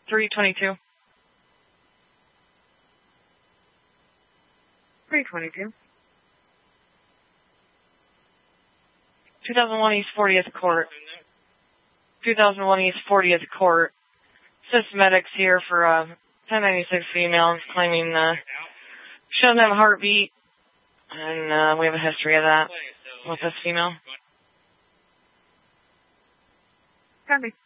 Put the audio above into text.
322. 322. 2001 East 40th Court. 2001 East 40th Court. Systematics here for 1096 female claiming she doesn't have a heartbeat, and we have a history of that with this female. Copy.